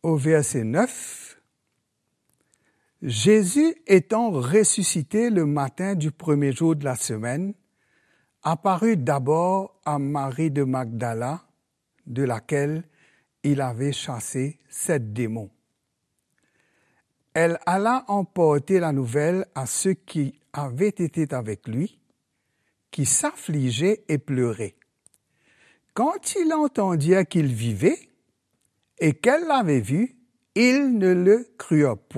au verset 9, « Jésus étant ressuscité le matin du premier jour de la semaine, apparut d'abord à Marie de Magdala, de laquelle il avait chassé 7 démons. Elle alla emporter la nouvelle à ceux qui avaient été avec lui, qui s'affligeaient et pleuraient. Quand ils entendirent qu'il vivait et qu'elle l'avait vu, ils ne le crurent point. »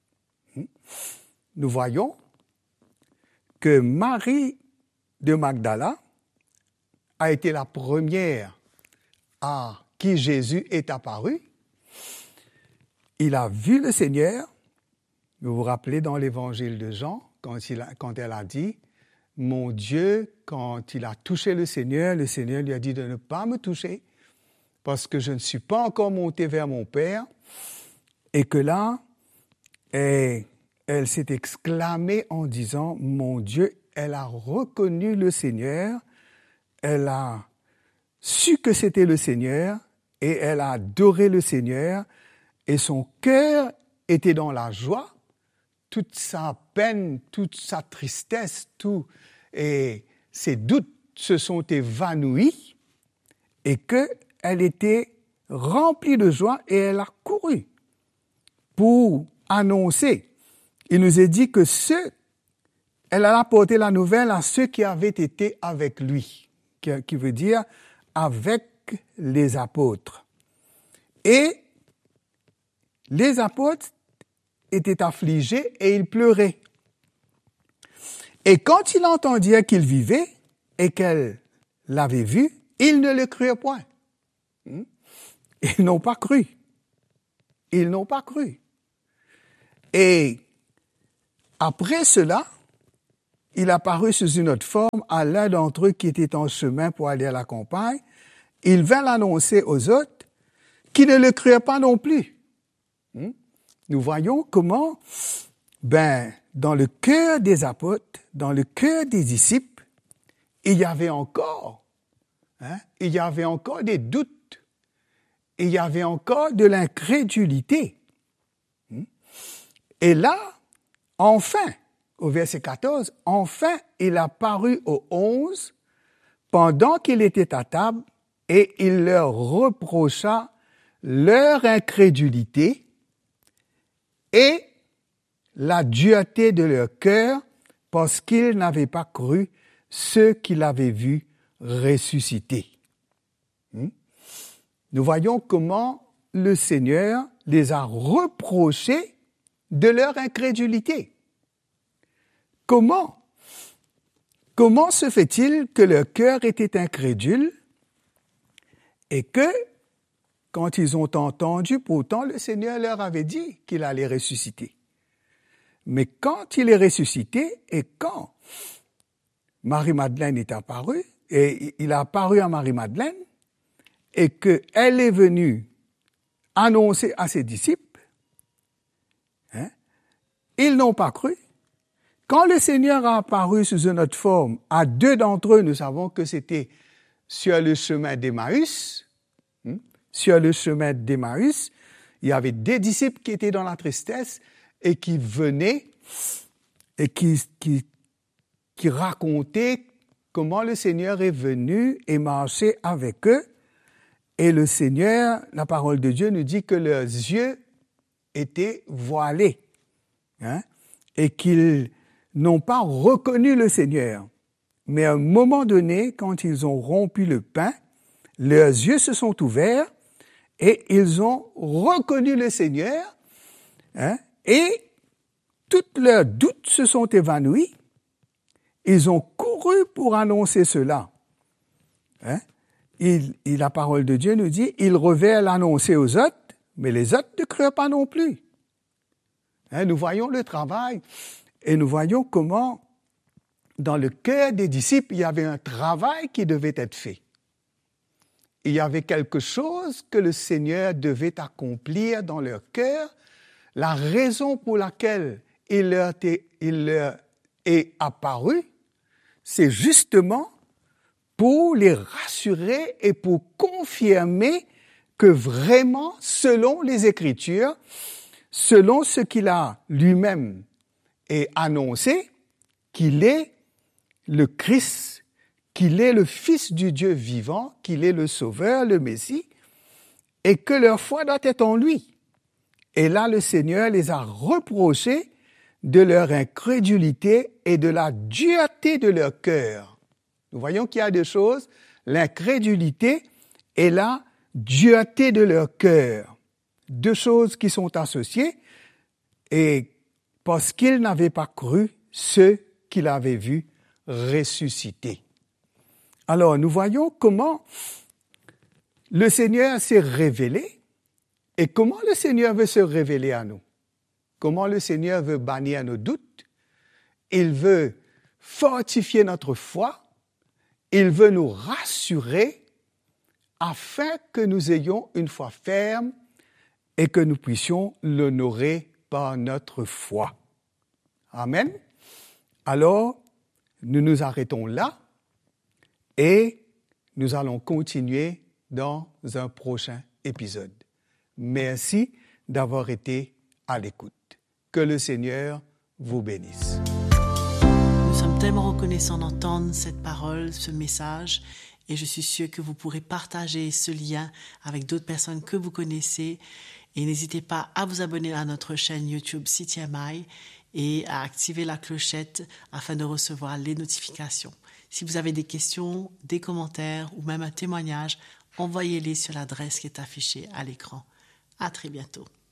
Nous voyons que Marie de Magdala a été la première à qui Jésus est apparu. Il a vu le Seigneur. Vous vous rappelez dans l'évangile de Jean, quand elle a dit « Mon Dieu », quand il a touché le Seigneur lui a dit de ne pas me toucher parce que je ne suis pas encore monté vers mon Père. Et que là, elle s'est exclamée en disant « Mon Dieu », elle a reconnu le Seigneur, elle a su que c'était le Seigneur et elle a adoré le Seigneur et son cœur était dans la joie. Toute sa peine, toute sa tristesse, et ses doutes se sont évanouis et qu'elle était remplie de joie et elle a couru pour annoncer. Il nous est dit que elle a apporté la nouvelle à ceux qui avaient été avec lui, qui veut dire avec les apôtres. Et les apôtres étaient affligés et ils pleuraient. Et quand ils entendirent qu'il vivait et qu'elle l'avait vu, ils ne le crurent point. Ils n'ont pas cru. Ils n'ont pas cru. Et après cela, il apparut sous une autre forme à l'un d'entre eux qui était en chemin pour aller à la campagne. Il vint l'annoncer aux autres qui ne le crurent pas non plus. Nous voyons comment, dans le cœur des apôtres, dans le cœur des disciples, il y avait encore des doutes, il y avait encore de l'incrédulité. Et là, enfin, au verset 14, enfin, il apparut aux 11 pendant qu'il était à table et il leur reprocha leur incrédulité et la dureté de leur cœur parce qu'ils n'avaient pas cru ceux qui l'avaient vu ressusciter. Nous voyons comment le Seigneur les a reprochés de leur incrédulité. Comment se fait-il que leur cœur était incrédule et que, quand ils ont entendu, pourtant le Seigneur leur avait dit qu'il allait ressusciter. Mais quand il est ressuscité et quand Marie-Madeleine est apparue, et il a apparu à Marie-Madeleine, et qu'elle est venue annoncer à ses disciples, ils n'ont pas cru. Quand le Seigneur a apparu sous une autre forme à 2 d'entre eux, nous savons que c'était sur le chemin d'Emmaüs. Sur le chemin d'Emmaüs, il y avait des disciples qui étaient dans la tristesse et qui venaient et qui racontaient comment le Seigneur est venu et marché avec eux. Et le Seigneur, la parole de Dieu nous dit que leurs yeux étaient voilés, et qu'ils n'ont pas reconnu le Seigneur. Mais à un moment donné, quand ils ont rompu le pain, leurs yeux se sont ouverts et ils ont reconnu le Seigneur, et tous leurs doutes se sont évanouis. Ils ont couru pour annoncer cela. La parole de Dieu nous dit, ils revinrent l'annoncer aux autres, mais les autres ne crurent pas non plus. Nous voyons le travail et nous voyons comment, dans le cœur des disciples, il y avait un travail qui devait être fait. Il y avait quelque chose que le Seigneur devait accomplir dans leur cœur. La raison pour laquelle il leur est apparu, c'est justement pour les rassurer et pour confirmer que vraiment, selon les Écritures, selon ce qu'il a lui-même annoncé, qu'il est le Christ, qu'il est le Fils du Dieu vivant, qu'il est le Sauveur, le Messie, et que leur foi doit être en lui. Et là, le Seigneur les a reprochés de leur incrédulité et de la dureté de leur cœur. Nous voyons qu'il y a deux choses, l'incrédulité et la dureté de leur cœur. Deux choses qui sont associées, et parce qu'ils n'avaient pas cru ceux qu'il avait vus ressusciter. Alors, nous voyons comment le Seigneur s'est révélé et comment le Seigneur veut se révéler à nous. Comment le Seigneur veut bannir nos doutes. Il veut fortifier notre foi. Il veut nous rassurer afin que nous ayons une foi ferme et que nous puissions l'honorer par notre foi. Amen. Alors, nous nous arrêtons là et nous allons continuer dans un prochain épisode. Merci d'avoir été à l'écoute. Que le Seigneur vous bénisse. Nous sommes tellement reconnaissants d'entendre cette parole, ce message, et je suis sûre que vous pourrez partager ce lien avec d'autres personnes que vous connaissez. Et n'hésitez pas à vous abonner à notre chaîne YouTube CTMI et à activer la clochette afin de recevoir les notifications. Si vous avez des questions, des commentaires ou même un témoignage, envoyez-les sur l'adresse qui est affichée à l'écran. À très bientôt.